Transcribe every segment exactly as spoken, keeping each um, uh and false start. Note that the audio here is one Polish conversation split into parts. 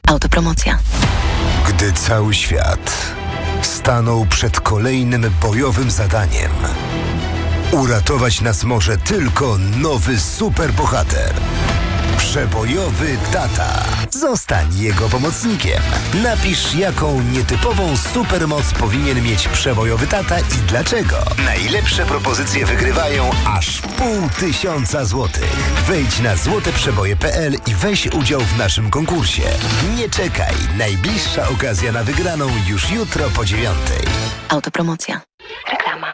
Autopromocja. Gdy cały świat stanął przed kolejnym bojowym zadaniem, uratować nas może tylko nowy superbohater. Przebojowy tata. Zostań jego pomocnikiem. Napisz, jaką nietypową supermoc powinien mieć przebojowy tata i dlaczego. Najlepsze propozycje wygrywają aż pół tysiąca złotych. Wejdź na złote przeboje kropka p l i weź udział w naszym konkursie. Nie czekaj. Najbliższa okazja na wygraną już jutro po dziewiątej. Autopromocja. Reklama.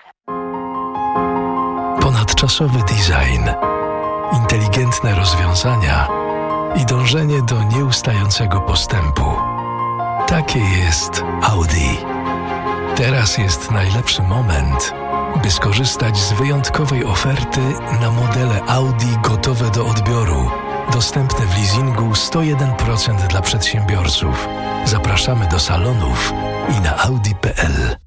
Ponadczasowy design, inteligentne rozwiązania i dążenie do nieustającego postępu. Takie jest Audi. Teraz jest najlepszy moment, by skorzystać z wyjątkowej oferty na modele Audi gotowe do odbioru. Dostępne w leasingu sto jeden procent dla przedsiębiorców. Zapraszamy do salonów i na audi kropka p l.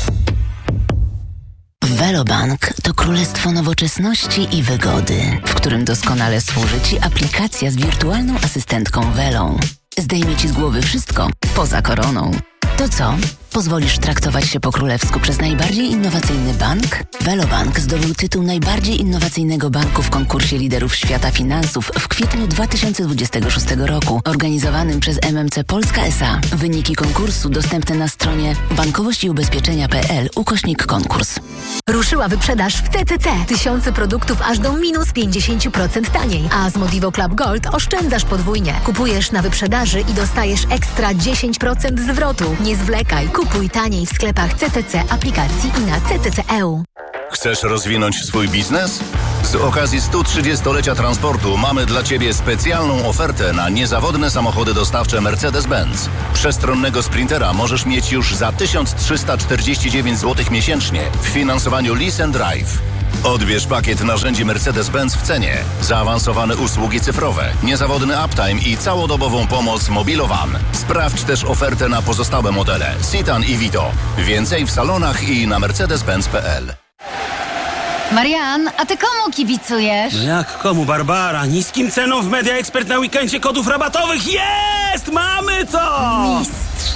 Velobank to królestwo nowoczesności i wygody, w którym doskonale służy Ci aplikacja z wirtualną asystentką Velą. Zdejmie Ci z głowy wszystko, poza koroną. To co? Pozwolisz traktować się po królewsku przez najbardziej innowacyjny bank? Velobank zdobył tytuł najbardziej innowacyjnego banku w konkursie liderów świata finansów w kwietniu dwa tysiące dwudziestego szóstego roku, organizowanym przez M M C Polska S A. Wyniki konkursu dostępne na stronie bankowość i ubezpieczenia kropka p l ukośnik konkurs. Ruszyła wyprzedaż w T T C. Tysiące produktów aż do minus pięćdziesiąt procent taniej, a z Modivo Club Gold oszczędzasz podwójnie. Kupujesz na wyprzedaży i dostajesz ekstra dziesięć procent zwrotu. Nie zwlekaj, kupuj taniej w sklepach C T C, aplikacji i na c t c kropka e u. Chcesz rozwinąć swój biznes? Z okazji stu trzydziestolecia transportu mamy dla Ciebie specjalną ofertę na niezawodne samochody dostawcze Mercedes-Benz. Przestronnego Sprintera możesz mieć już za tysiąc trzysta czterdzieści dziewięć złotych miesięcznie w finansowaniu Lease and Drive. Odbierz pakiet narzędzi Mercedes-Benz w cenie, zaawansowane usługi cyfrowe, niezawodny uptime i całodobową pomoc Mobilowan. Sprawdź też ofertę na pozostałe modele Citan i Vito. Więcej w salonach i na mercedes benz kropka p l. Marian, a ty komu kibicujesz? No jak komu, Barbara? Niskim ceną w Media Expert na weekendzie kodów rabatowych jest! Mamy to! Mistrz.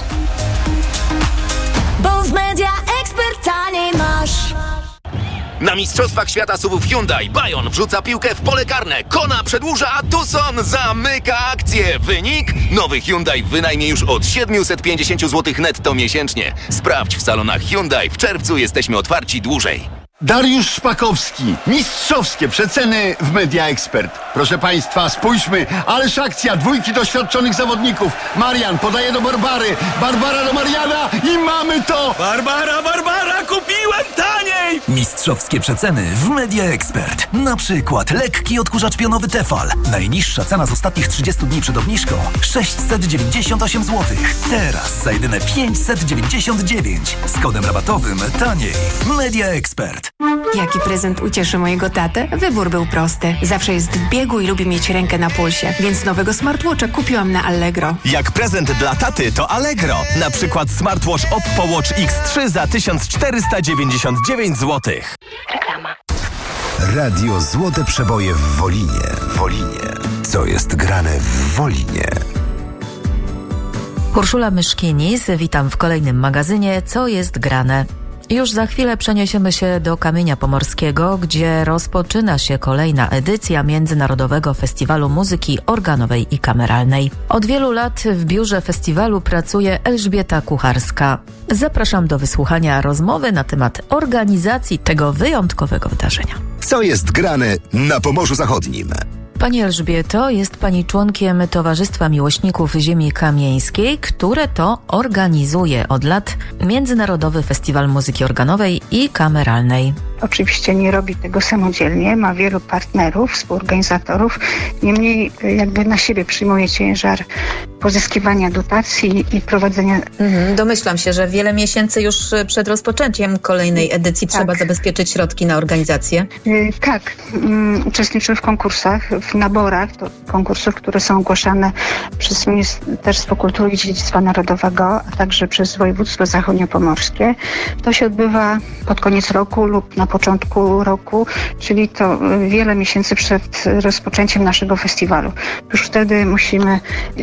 Bo w Media Expert taniej masz. Na Mistrzostwach Świata SUVów Hyundai Bayon wrzuca piłkę w pole karne. Kona przedłuża, a Tucson zamyka akcję. Wynik? Nowy Hyundai w wynajmie już od siedemset pięćdziesiąt złotych netto miesięcznie. Sprawdź w salonach Hyundai. W czerwcu jesteśmy otwarci dłużej. Dariusz Szpakowski. Mistrzowskie przeceny w Media Expert. Proszę Państwa, spójrzmy. Ależ akcja dwójki doświadczonych zawodników. Marian podaje do Barbary. Barbara do Mariana i mamy to! Barbara, Barbara, kupiłem taniej! Mistrzowskie przeceny w Media Expert. Na przykład lekki odkurzacz pionowy Tefal. Najniższa cena z ostatnich trzydziestu dni przed obniżką sześćset dziewięćdziesiąt osiem złotych. Teraz za jedyne pięćset dziewięćdziesiąt dziewięć. Z kodem rabatowym taniej. Media Expert. Jaki prezent ucieszy mojego tatę? Wybór był prosty. Zawsze jest w biegu i lubi mieć rękę na pulsie, więc nowego smartwatcha kupiłam na Allegro. Jak prezent dla taty to Allegro. Na przykład smartwatch Oppo Watch X trzy za tysiąc czterysta dziewięćdziesiąt dziewięć złotych. Reklama. Radio Złote Przeboje w Wolinie. Wolinie. Co jest grane w Wolinie? Urszula Myszkinis, witam w kolejnym magazynie Co jest grane. Już za chwilę przeniesiemy się do Kamienia Pomorskiego, gdzie rozpoczyna się kolejna edycja Międzynarodowego Festiwalu Muzyki Organowej i Kameralnej. Od wielu lat w biurze festiwalu pracuje Elżbieta Kucharska. Zapraszam do wysłuchania rozmowy na temat organizacji tego wyjątkowego wydarzenia. Co jest grane na Pomorzu Zachodnim? Pani Elżbieto, jest Pani członkiem Towarzystwa Miłośników Ziemi Kamieńskiej, które to organizuje od lat Międzynarodowy Festiwal Muzyki Organowej i Kameralnej. Oczywiście nie robi tego samodzielnie, ma wielu partnerów, współorganizatorów, niemniej jakby na siebie przyjmuje ciężar pozyskiwania dotacji i prowadzenia... Mhm, domyślam się, że wiele miesięcy już przed rozpoczęciem kolejnej edycji tak. trzeba zabezpieczyć środki na organizację. Yy, tak, yy, uczestniczymy w konkursach, w naborach do konkursów, które są ogłaszane przez Ministerstwo Kultury i Dziedzictwa Narodowego, a także przez Województwo Zachodniopomorskie. To się odbywa pod koniec roku lub na początku roku, czyli to wiele miesięcy przed rozpoczęciem naszego festiwalu. Już wtedy musimy znać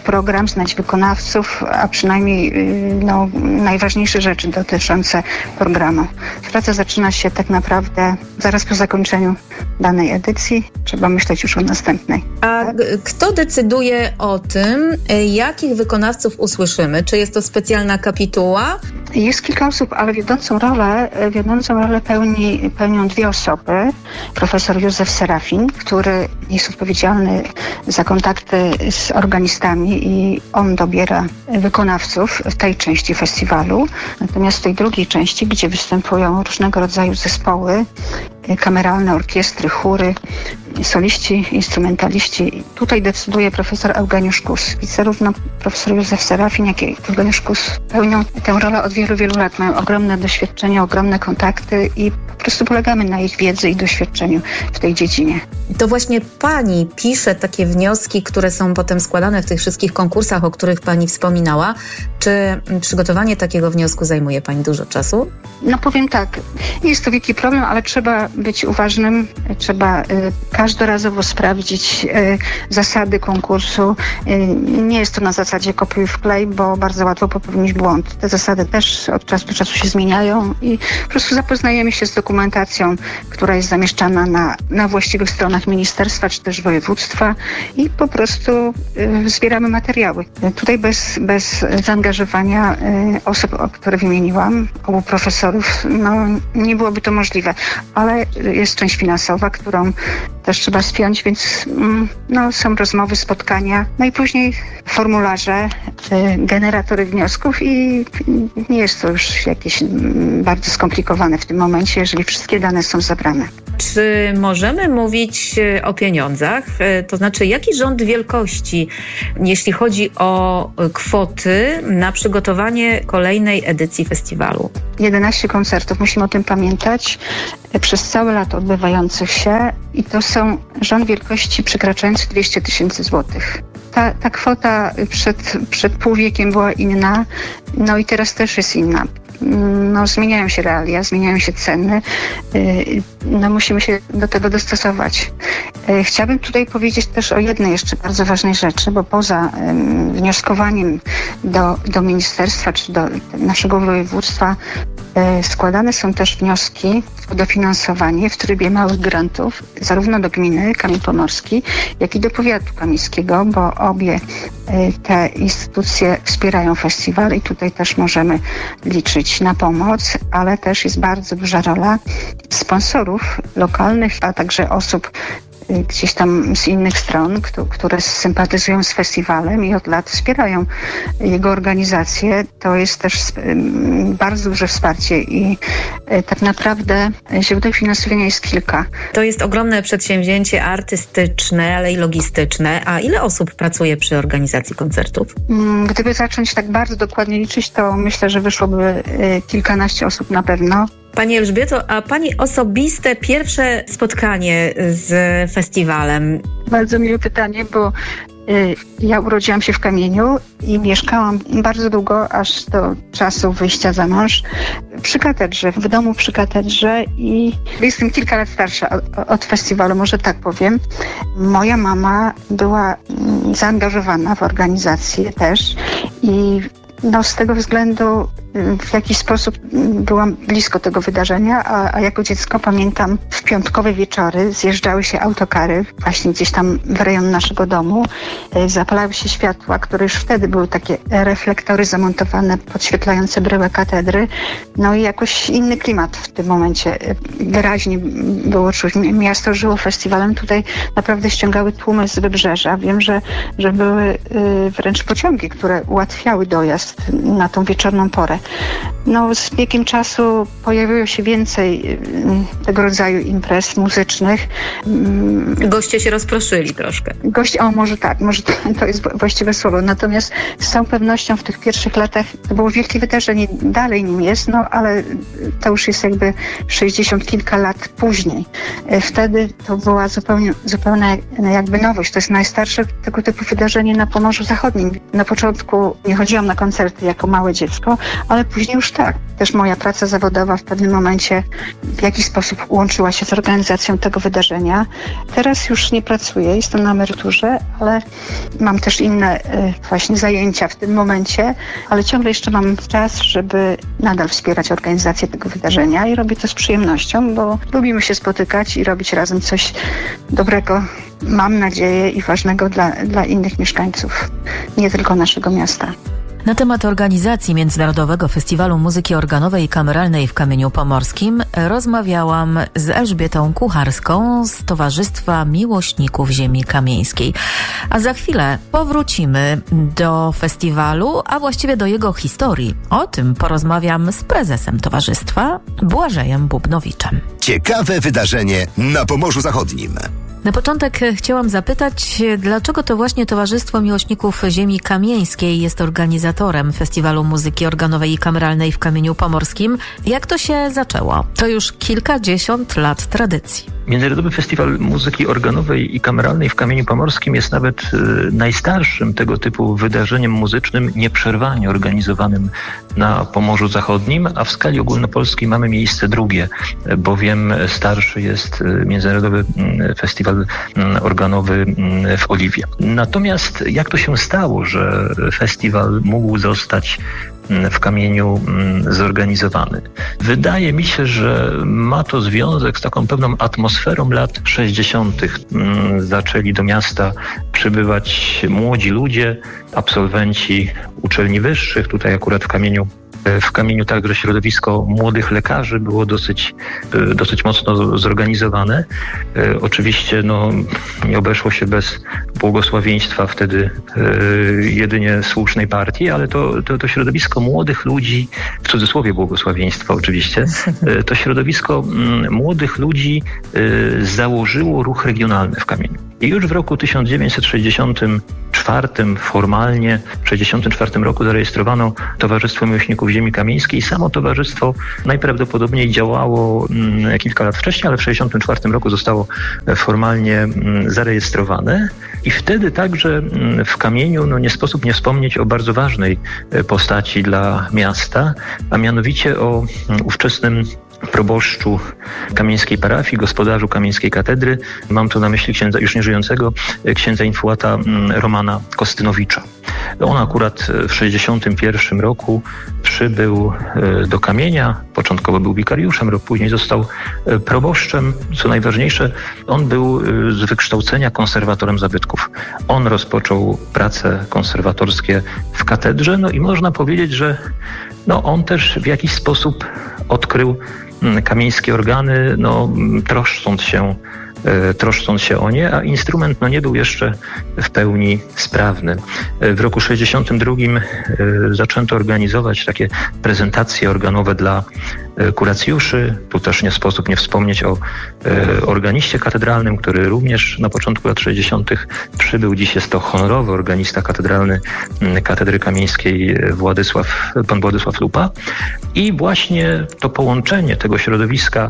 program, znać wykonawców, a przynajmniej no, najważniejsze rzeczy dotyczące programu. Praca zaczyna się tak naprawdę zaraz po zakończeniu danej edycji. Trzeba myśleć już o następnej. A kto decyduje o tym, jakich wykonawców usłyszymy? Czy jest to specjalna kapituła? Jest kilka osób, ale wiodącą rolę, wiodącą rolę pełni, pełnią dwie osoby. Profesor Józef Serafin, który jest odpowiedzialny za kontakty z organistami i on dobiera wykonawców w tej części festiwalu. Natomiast w tej drugiej części, gdzie występują różnego rodzaju zespoły, kameralne, orkiestry, chóry, soliści, instrumentaliści. Tutaj decyduje profesor Eugeniusz Kus. I zarówno profesor Józef Serafin, jak i Eugeniusz Kus pełnią tę rolę od wielu, wielu lat. Mają ogromne doświadczenie, ogromne kontakty i po prostu polegamy na ich wiedzy i doświadczeniu w tej dziedzinie. To właśnie pani pisze takie wnioski, które są potem składane w tych wszystkich konkursach, o których pani wspominała. Czy przygotowanie takiego wniosku zajmuje pani dużo czasu? No powiem tak, nie jest to wielki problem, ale trzeba być uważnym, trzeba y, każdorazowo sprawdzić y, zasady konkursu. Y, nie jest to na zasadzie kopiuj wklej, bo bardzo łatwo popełnić błąd. Te zasady też od czasu do czasu się zmieniają i po prostu zapoznajemy się z dokumentacją, która jest zamieszczana na, na właściwych stronach ministerstwa czy też województwa i po prostu y, zbieramy materiały. Y, tutaj bez, bez zaangażowania y, osób, które wymieniłam, obu profesorów, no nie byłoby to możliwe, ale jest część finansowa, którą też trzeba spiąć, więc no, są rozmowy, spotkania, no i później formularze, y, generatory wniosków i nie jest to już jakieś bardzo skomplikowane w tym momencie, jeżeli wszystkie dane są zabrane. Czy możemy mówić o pieniądzach? To znaczy, jaki rząd wielkości, jeśli chodzi o kwoty na przygotowanie kolejnej edycji festiwalu? jedenaście koncertów, musimy o tym pamiętać, przez całe lato odbywających się i to są rząd wielkości przekraczający dwieście tysięcy złotych. Ta, ta kwota przed, przed pół wiekiem była inna, no i teraz też jest inna. No, zmieniają się realia, zmieniają się ceny, no musimy się do tego dostosować. Chciałabym tutaj powiedzieć też o jednej jeszcze bardzo ważnej rzeczy, bo poza wnioskowaniem do, do ministerstwa czy do naszego województwa składane są też wnioski o dofinansowanie w trybie małych grantów, zarówno do gminy Kamień Pomorski, jak i do powiatu kamińskiego, bo obie te instytucje wspierają festiwal i tutaj też możemy liczyć na pomoc, ale też jest bardzo duża rola sponsorów lokalnych, a także osób gdzieś tam z innych stron, które sympatyzują z festiwalem i od lat wspierają jego organizację. To jest też bardzo duże wsparcie i tak naprawdę źródeł finansowania jest kilka. To jest ogromne przedsięwzięcie artystyczne, ale i logistyczne. A ile osób pracuje przy organizacji koncertów? Gdyby zacząć tak bardzo dokładnie liczyć, to myślę, że wyszłoby kilkanaście osób na pewno. Pani Elżbieto, a Pani osobiste pierwsze spotkanie z festiwalem? Bardzo miłe pytanie, bo y, ja urodziłam się w Kamieniu i mieszkałam bardzo długo, aż do czasu wyjścia za mąż, przy katedrze, w domu przy katedrze i jestem kilka lat starsza od, od festiwalu, może tak powiem. Moja mama była zaangażowana w organizację też i no, z tego względu w jakiś sposób byłam blisko tego wydarzenia, a, a jako dziecko pamiętam w piątkowe wieczory zjeżdżały się autokary właśnie gdzieś tam w rejon naszego domu, zapalały się światła, które już wtedy były takie reflektory zamontowane podświetlające bryłę katedry, no i jakoś inny klimat w tym momencie wyraźnie było czuć. Miasto żyło festiwalem, tutaj naprawdę ściągały tłumy z wybrzeża. Wiem, że, że były y, wręcz pociągi, które ułatwiały dojazd na tą wieczorną porę. No, z biegiem czasu pojawiło się więcej tego rodzaju imprez muzycznych. Goście się rozproszyli troszkę. Goście, o może tak, może to, to jest właściwe słowo. Natomiast z całą pewnością w tych pierwszych latach to było wielkie wydarzenie, dalej nim jest, no ale to już jest jakby sześćdziesiąt kilka lat później. Wtedy to była zupełnie, zupełna jakby nowość. To jest najstarsze tego typu wydarzenie na Pomorzu Zachodnim. Na początku nie chodziłam na koncerty jako małe dziecko, ale ale później już tak. Też moja praca zawodowa w pewnym momencie w jakiś sposób łączyła się z organizacją tego wydarzenia. Teraz już nie pracuję, jestem na emeryturze, ale mam też inne y, właśnie zajęcia w tym momencie, ale ciągle jeszcze mam czas, żeby nadal wspierać organizację tego wydarzenia i robię to z przyjemnością, bo lubimy się spotykać i robić razem coś dobrego, mam nadzieję, i ważnego dla, dla innych mieszkańców, nie tylko naszego miasta. Na temat organizacji Międzynarodowego Festiwalu Muzyki Organowej i Kameralnej w Kamieniu Pomorskim rozmawiałam z Elżbietą Kucharską z Towarzystwa Miłośników Ziemi Kamieńskiej. A za chwilę powrócimy do festiwalu, a właściwie do jego historii. O tym porozmawiam z prezesem towarzystwa, Błażejem Bubnowiczem. Ciekawe wydarzenie na Pomorzu Zachodnim. Na początek chciałam zapytać, dlaczego to właśnie Towarzystwo Miłośników Ziemi Kamieńskiej jest organizatorem Festiwalu Muzyki Organowej i Kameralnej w Kamieniu Pomorskim? Jak to się zaczęło? To już kilkadziesiąt lat tradycji. Międzynarodowy Festiwal Muzyki Organowej i Kameralnej w Kamieniu Pomorskim jest nawet y, najstarszym tego typu wydarzeniem muzycznym nieprzerwanie organizowanym na Pomorzu Zachodnim, a w skali ogólnopolskiej mamy miejsce drugie, bowiem starszy jest Międzynarodowy Festiwal Organowy w Oliwie. Natomiast jak to się stało, że festiwal mógł zostać w Kamieniu zorganizowany? Wydaje mi się, że ma to związek z taką pewną atmosferą lat sześćdziesiątych. Zaczęli do miasta przybywać młodzi ludzie, absolwenci uczelni wyższych. Tutaj akurat w Kamieniu W Kamieniu także środowisko młodych lekarzy było dosyć, dosyć mocno zorganizowane. Oczywiście no, nie obeszło się bez błogosławieństwa wtedy jedynie słusznej partii, ale to, to, to środowisko młodych ludzi, w cudzysłowie błogosławieństwa oczywiście, to środowisko młodych ludzi założyło ruch regionalny w Kamieniu. I już w roku tysiąc dziewięćset sześćdziesiątym czwartym formalnie, w tysiąc dziewięćset sześćdziesiątym czwartym roku zarejestrowano Towarzystwo Miłośników Ziemi Kamieńskiej. Samo towarzystwo najprawdopodobniej działało mm, kilka lat wcześniej, ale w tysiąc dziewięćset sześćdziesiątym czwartym roku zostało formalnie mm, zarejestrowane. I wtedy także mm, w Kamieniu no, nie sposób nie wspomnieć o bardzo ważnej postaci dla miasta, a mianowicie o mm, ówczesnym proboszczu kamieńskiej parafii, gospodarzu kamieńskiej katedry. Mam tu na myśli księdza już nieżyjącego, księdza infuata Romana Kostynowicza. On akurat w tysiąc dziewięćset sześćdziesiątym pierwszym roku przybył do Kamienia. Początkowo był wikariuszem, rok później został proboszczem. Co najważniejsze, on był z wykształcenia konserwatorem zabytków. On rozpoczął prace konserwatorskie w katedrze, no i można powiedzieć, że no, on też w jakiś sposób odkrył kamieńskie organy, no, troszcząc się, e, troszcząc się o nie, a instrument no, nie był jeszcze w pełni sprawny. W roku sześćdziesiątym drugim e, zaczęto organizować takie prezentacje organowe dla e, kuracjuszy. Tu też nie sposób nie wspomnieć o e, organiście katedralnym, który również na początku lat sześćdziesiątych przybył. Dziś jest to honorowy organista katedralny m, Katedry Kamieńskiej Władysław, pan Władysław Lupa. I właśnie to połączenie tego środowiska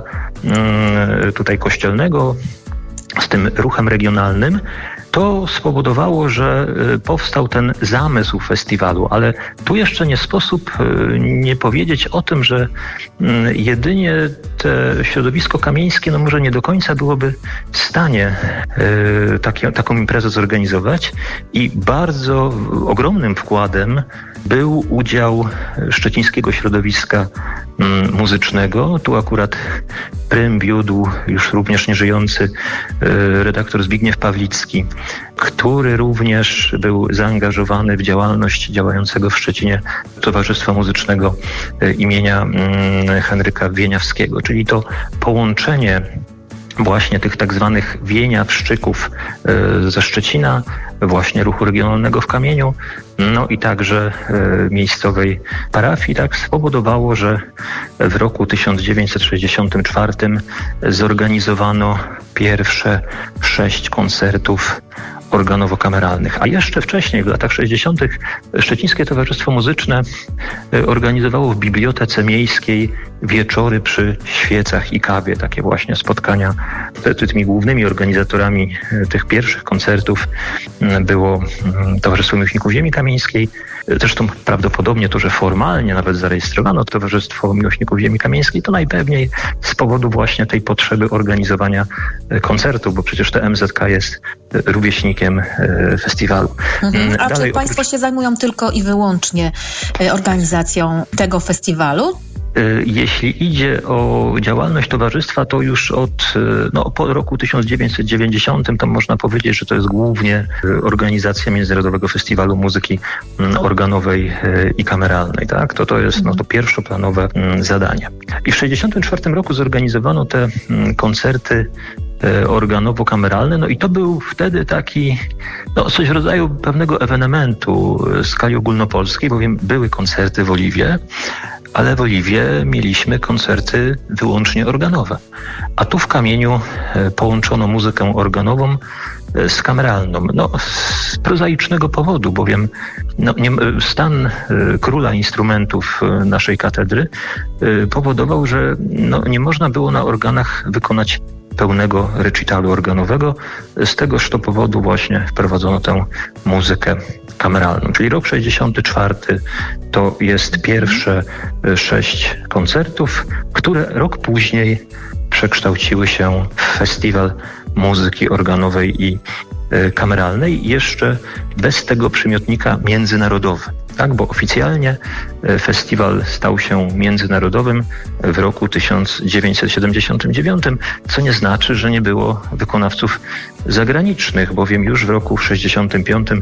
m, tutaj kościelnego z tym ruchem regionalnym, to spowodowało, że powstał ten zamysł festiwalu, ale tu jeszcze nie sposób nie powiedzieć o tym, że jedynie to środowisko kamieńskie no może nie do końca byłoby w stanie takie, taką imprezę zorganizować i bardzo ogromnym wkładem był udział szczecińskiego środowiska muzycznego. Tu akurat prym wiódł już również nieżyjący redaktor Zbigniew Pawlicki, który również był zaangażowany w działalność działającego w Szczecinie Towarzystwa Muzycznego imienia Henryka Wieniawskiego, czyli to połączenie właśnie tych tak zwanych wieniawszczyków ze Szczecina, właśnie ruchu regionalnego w Kamieniu, no i także miejscowej parafii, tak spowodowało, że w roku tysiąc dziewięćset sześćdziesiątym czwartym zorganizowano pierwsze sześć koncertów organowo-kameralnych. A jeszcze wcześniej, w latach sześćdziesiątych Szczecińskie Towarzystwo Muzyczne organizowało w Bibliotece Miejskiej wieczory przy świecach i kawie. Takie właśnie spotkania. Tymi głównymi organizatorami tych pierwszych koncertów było Towarzystwo Miłośników Ziemi Kamieńskiej. Zresztą prawdopodobnie to, że formalnie nawet zarejestrowano Towarzystwo Miłośników Ziemi Kamieńskiej, to najpewniej z powodu właśnie tej potrzeby organizowania koncertów, bo przecież T M Z K jest rówieśnikiem festiwalu. Mhm. A Dalej, czy Państwo oprócz... się zajmują tylko i wyłącznie organizacją tego festiwalu? Jeśli idzie o działalność towarzystwa, to już od no, po roku tysiąc dziewięćset dziewięćdziesiątym to można powiedzieć, że to jest głównie organizacja Międzynarodowego Festiwalu Muzyki Organowej i Kameralnej. Tak? To, to jest no, to pierwszoplanowe zadanie. I w sześćdziesiątym czwartym roku zorganizowano te koncerty organowo-kameralne, no i to był wtedy taki no, coś w rodzaju pewnego ewenementu w skali ogólnopolskiej, bowiem były koncerty w Oliwie, ale w Oliwie mieliśmy koncerty wyłącznie organowe. A tu w Kamieniu połączono muzykę organową z kameralną. No, z prozaicznego powodu, bowiem no, nie, stan króla instrumentów naszej katedry powodował, że no, nie można było na organach wykonać pełnego recitalu organowego. Z tegoż to powodu właśnie wprowadzono tę muzykę kameralną. Czyli rok sześćdziesiąty czwarty to jest pierwsze sześć koncertów, które rok później przekształciły się w festiwal muzyki organowej i kameralnej, jeszcze bez tego przymiotnika międzynarodowy. Tak, bo oficjalnie festiwal stał się międzynarodowym w roku tysiąc dziewięćset siedemdziesiątym dziewiątym, co nie znaczy, że nie było wykonawców zagranicznych, bowiem już w roku sześćdziesiątym piątym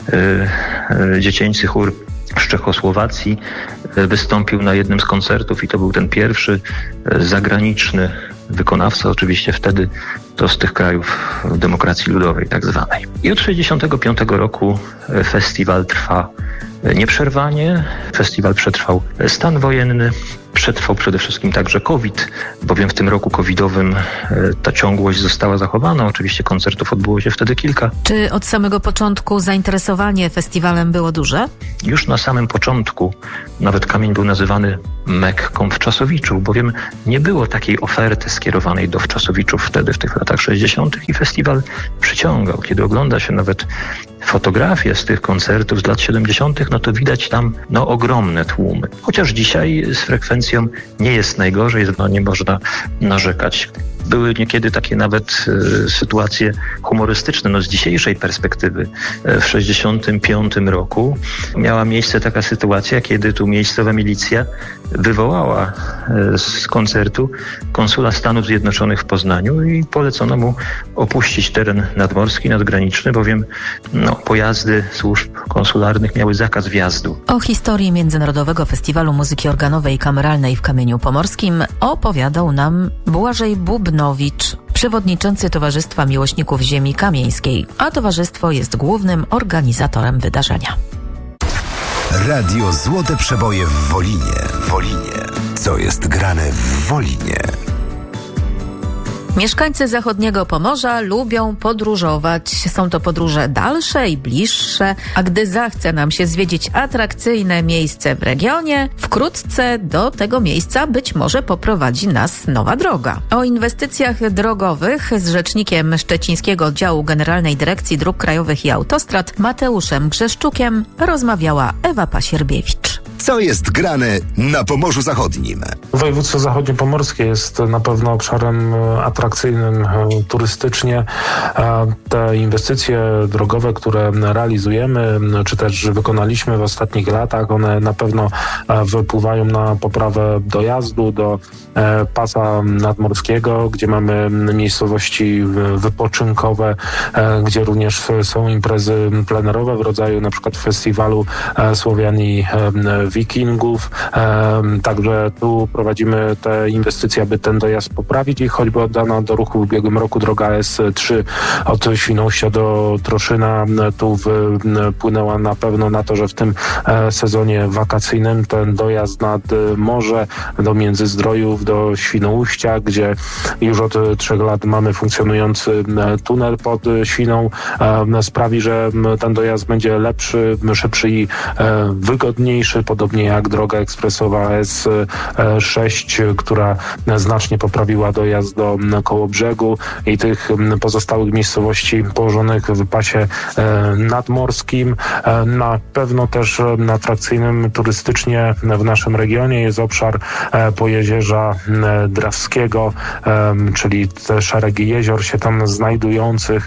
y, y, dziecięcy chór z Czechosłowacji wystąpił na jednym z koncertów i to był ten pierwszy zagraniczny wykonawca, oczywiście wtedy to z tych krajów demokracji ludowej tak zwanej. I od sześćdziesiątego piątego roku festiwal trwa nieprzerwanie. Festiwal przetrwał stan wojenny, przetrwał przede wszystkim także COVID, bowiem w tym roku covidowym ta ciągłość została zachowana. Oczywiście koncertów odbyło się wtedy kilka. Czy od samego początku zainteresowanie festiwalem było duże? Już na samym początku nawet Kamień był nazywany Mekką wczasowiczów, bowiem nie było takiej oferty skierowanej do wczasowiczów wtedy w tych latach sześćdziesiątych i festiwal przyciągał. Kiedy ogląda się nawet fotografie z tych koncertów z lat siedemdziesiątych, no to widać tam no, ogromne tłumy. Chociaż dzisiaj z frekwencją nie jest najgorzej, no, nie można narzekać. Były niekiedy takie nawet e, sytuacje humorystyczne. No, z dzisiejszej perspektywy e, w sześćdziesiątym piątym roku miała miejsce taka sytuacja, kiedy tu miejscowa milicja wywołała e, z koncertu konsula Stanów Zjednoczonych w Poznaniu i polecono mu opuścić teren nadmorski, nadgraniczny, bowiem no, pojazdy służb konsularnych miały zakaz wjazdu. O historii Międzynarodowego Festiwalu Muzyki Organowej i Kameralnej w Kamieniu Pomorskim opowiadał nam Błażej Bubnowicz, przewodniczący Towarzystwa Miłośników Ziemi Kamieńskiej, a towarzystwo jest głównym organizatorem wydarzenia. Radio Złote Przeboje w Wolinie. Wolinie. Co jest grane w Wolinie? Mieszkańcy zachodniego Pomorza lubią podróżować. Są to podróże dalsze i bliższe, a gdy zachce nam się zwiedzić atrakcyjne miejsce w regionie, wkrótce do tego miejsca być może poprowadzi nas nowa droga. O inwestycjach drogowych z rzecznikiem Szczecińskiego Oddziału Generalnej Dyrekcji Dróg Krajowych i Autostrad Mateuszem Grzeszczukiem rozmawiała Ewa Pasierbiewicz. Co jest grane na Pomorzu Zachodnim? Województwo zachodniopomorskie jest na pewno obszarem atrakcyjnym turystycznie. Te inwestycje drogowe, które realizujemy, czy też wykonaliśmy w ostatnich latach, one na pewno wypływają na poprawę dojazdu do pasa nadmorskiego, gdzie mamy miejscowości wypoczynkowe, gdzie również są imprezy plenerowe w rodzaju na przykład festiwalu Słowiani Wikingów. Także tu prowadzimy te inwestycje, aby ten dojazd poprawić i choćby oddana do ruchu w ubiegłym roku droga S trzy od Świnoujścia do Troszyna tu wpłynęła na pewno na to, że w tym sezonie wakacyjnym ten dojazd nad morze do Międzyzdrojów, do Świnoujścia, gdzie już od trzech lat mamy funkcjonujący tunel pod Świną, sprawi, że ten dojazd będzie lepszy, szybszy i wygodniejszy, podobnie jak droga ekspresowa S sześć, która znacznie poprawiła dojazd do Kołobrzegu i tych pozostałych miejscowości położonych w pasie nadmorskim. Na pewno też atrakcyjnym turystycznie w naszym regionie jest obszar Pojezierza Drawskiego, czyli te szeregi jezior się tam znajdujących.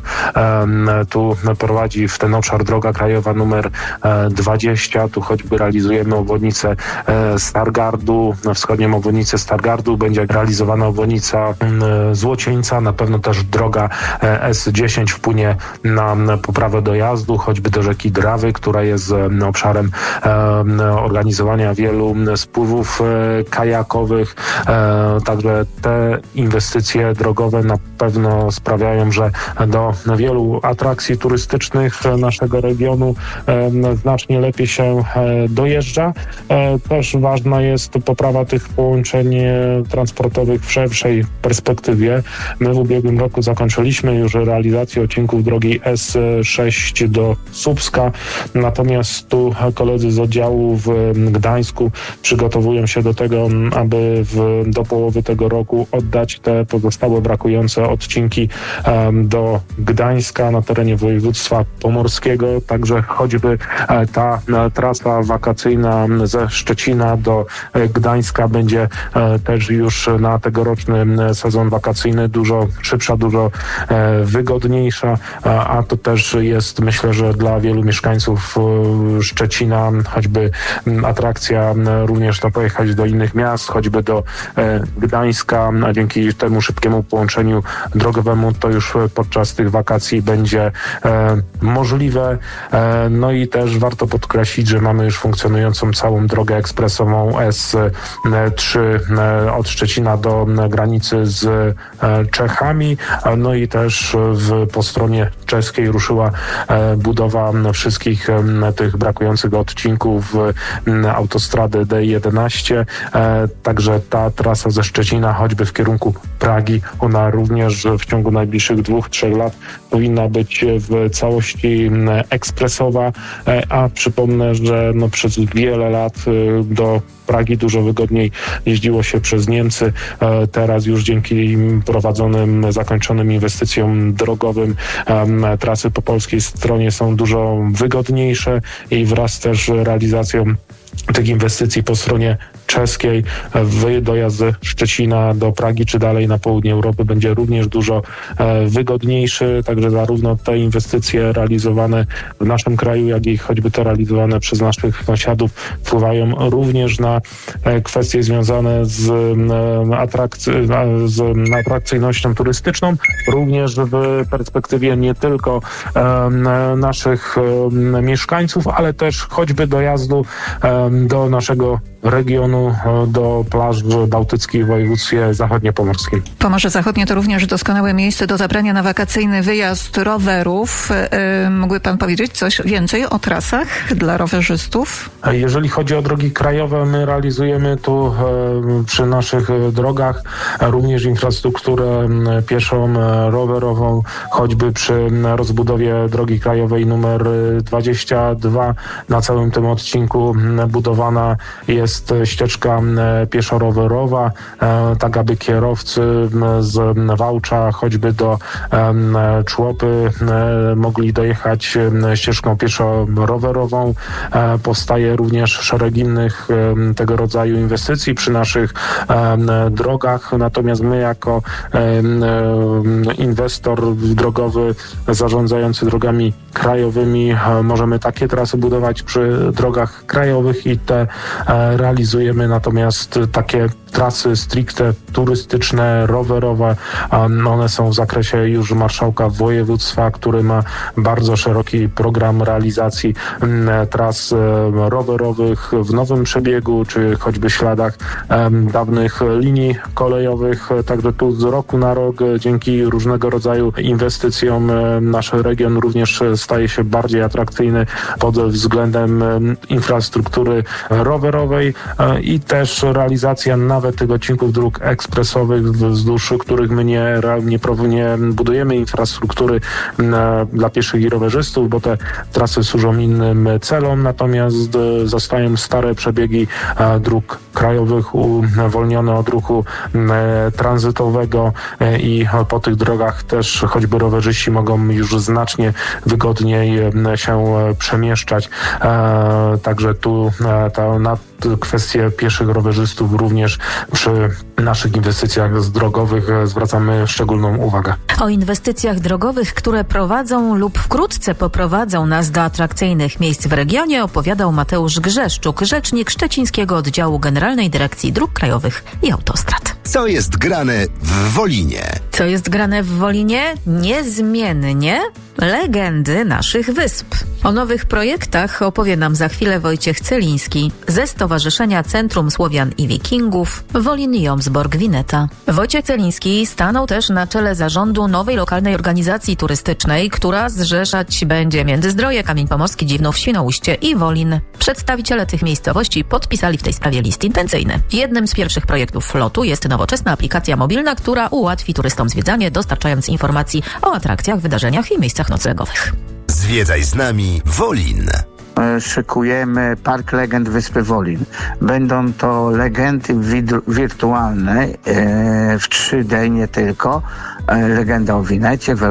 Tu prowadzi w ten obszar droga krajowa numer dwadzieścia. Tu choćby realizujemy obwodnicę Stargardu, wschodnią obwodnicę Stargardu. Będzie realizowana obwodnica Złocieńca. Na pewno też droga S dziesięć wpłynie na poprawę dojazdu, choćby do rzeki Drawy, która jest obszarem organizowania wielu spływów kajakowych. Także te inwestycje drogowe na pewno sprawiają, że do wielu atrakcji turystycznych naszego regionu znacznie lepiej się dojeżdża. Też ważna jest poprawa tych połączeń transportowych w szerszej perspektywie. My w ubiegłym roku zakończyliśmy już realizację odcinków drogi S sześć do Słupska, natomiast tu koledzy z oddziału w Gdańsku przygotowują się do tego, aby w, do połowy tego roku oddać te pozostałe brakujące odcinki um, do Gdańska na terenie województwa pomorskiego. Także choćby ta trasa wakacyjna ze Szczecina do Gdańska będzie też już na tegoroczny sezon wakacyjny dużo szybsza, dużo wygodniejsza, a to też jest, myślę, że dla wielu mieszkańców Szczecina choćby atrakcja również to pojechać do innych miast, choćby do Gdańska, a dzięki temu szybkiemu połączeniu drogowemu to już podczas tych wakacji będzie możliwe. No i też warto podkreślić, że mamy już funkcjonującą całą drogę ekspresową S trzy od Szczecina do granicy z Czechami. No i też w, po stronie czeskiej ruszyła budowa wszystkich tych brakujących odcinków autostrady D jedenaście. Także ta trasa ze Szczecina choćby w kierunku Pragi, ona również w ciągu najbliższych dwóch, trzech lat powinna być w całości ekspresowa, a przypomnę, że no przez wiele lat do Pragi dużo wygodniej jeździło się przez Niemcy. Teraz już dzięki prowadzonym, zakończonym inwestycjom drogowym trasy po polskiej stronie są dużo wygodniejsze i wraz też realizacją tych inwestycji po stronie czeskiej dojazd ze Szczecina do Pragi czy dalej na południe Europy będzie również dużo wygodniejszy, także zarówno te inwestycje realizowane w naszym kraju, jak i choćby te realizowane przez naszych sąsiadów wpływają również na kwestie związane z, atrakcy- z atrakcyjnością turystyczną, również w perspektywie nie tylko naszych mieszkańców, ale też choćby dojazdu do naszego regionu, do plaż bałtyckich w województwie zachodniopomorskim. Pomorze Zachodnie to również doskonałe miejsce do zabrania na wakacyjny wyjazd rowerów. Yy, mógłby pan powiedzieć coś więcej o trasach dla rowerzystów? Jeżeli chodzi o drogi krajowe, my realizujemy tu yy, przy naszych drogach również infrastrukturę pieszą, rowerową, choćby przy rozbudowie drogi krajowej numer dwadzieścia dwa. Na całym tym odcinku budowana jest ścieżka pieszo-rowerowa, tak aby kierowcy z Wałcza choćby do Człopy mogli dojechać ścieżką pieszo-rowerową. Powstaje również szereg innych tego rodzaju inwestycji przy naszych drogach, natomiast my jako inwestor drogowy zarządzający drogami krajowymi możemy takie trasy budować przy drogach krajowych, krajowych i te realizujemy, natomiast takie trasy stricte turystyczne, rowerowe, one są w zakresie już marszałka województwa, który ma bardzo szeroki program realizacji tras rowerowych w nowym przebiegu, czy choćby śladach dawnych linii kolejowych. Także tu z roku na rok dzięki różnego rodzaju inwestycjom nasz region również staje się bardziej atrakcyjny pod względem infrastruktury rowerowej i też realizacja nawet tych odcinków dróg ekspresowych, wzdłuż których my nie, nie, nie budujemy infrastruktury dla pieszych i rowerzystów, bo te trasy służą innym celom, natomiast zostają stare przebiegi dróg krajowych uwolnione od ruchu tranzytowego i po tych drogach też choćby rowerzyści mogą już znacznie wygodniej się przemieszczać. Także tu ta, na kwestie pieszych rowerzystów również przy naszych inwestycjach drogowych zwracamy szczególną uwagę. O inwestycjach drogowych, które prowadzą lub wkrótce poprowadzą nas do atrakcyjnych miejsc w regionie, opowiadał Mateusz Grzeszczuk, rzecznik Szczecińskiego Oddziału Generalnej Dyrekcji Dróg Krajowych i Autostrad. Co jest grane w Wolinie? Co jest grane w Wolinie? Niezmiennie legendy naszych wysp. O nowych projektach opowie nam za chwilę Wojciech Celiński ze Stowarzyszenia Centrum Słowian i Wikingów Wolin Jomsborg Wineta. Wojciech Celiński stanął też na czele zarządu nowej lokalnej organizacji turystycznej, która zrzeszać będzie Międzyzdroje, Kamień Pomorski, Dziwnów, Świnoujście i Wolin. Przedstawiciele tych miejscowości podpisali w tej sprawie list intencyjny. Jednym z pierwszych projektów flotu jest nowoczesna aplikacja mobilna, która ułatwi turystom zwiedzanie, dostarczając informacji o atrakcjach, wydarzeniach i miejscach noclegowych. Zwiedzaj z nami Wolin. Szykujemy Park Legend Wyspy Wolin. Będą to legendy wirtualne e, w trzy D, nie tylko. E, legenda o Winecie, w,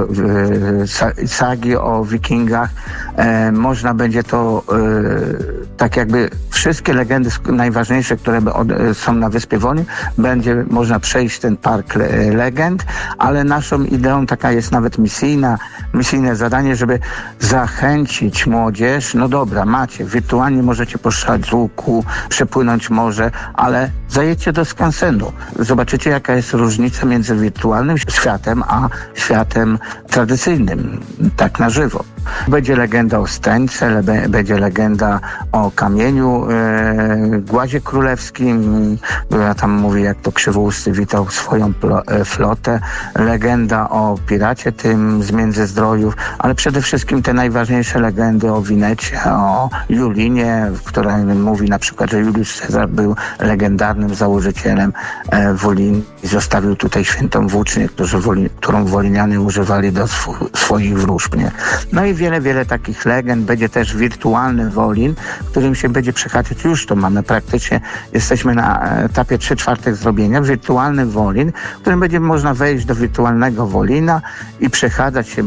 w, sagi o wikingach. E, można będzie to e, tak jakby wszystkie legendy najważniejsze, które od, są na Wyspie Wolin, będzie można przejść ten Park Legend, ale naszą ideą taka jest nawet misyjna, misyjne zadanie, żeby zachęcić młodzież. No dobra, macie, wirtualnie możecie postrzelać z łuku, przepłynąć morze, ale zajedźcie do skansenu. Zobaczycie, jaka jest różnica między wirtualnym światem, a światem tradycyjnym, tak na żywo. Będzie legenda o Stęce, le- będzie legenda o kamieniu, e, Głazie Królewskim, która tam mówi, jak to Krzywousty witał swoją plo- e, flotę, legenda o piracie tym z Międzyzdrojów, ale przede wszystkim te najważniejsze legendy o Winecie, o Julinie, która mówi na przykład, że Juliusz Cezar był legendarnym założycielem e, Wolin i zostawił tutaj świętą włócznię, którzy woli- którą wolinianie używali do sw- swoich wróżb. Nie? No i wiele, wiele takich legend. Będzie też wirtualny Wolin, którym się będzie przechadzać. Już to mamy praktycznie. Jesteśmy na etapie trzy czwarte zrobienia. Wirtualny Wolin, w którym będzie można wejść do wirtualnego Wolina i przechadzać się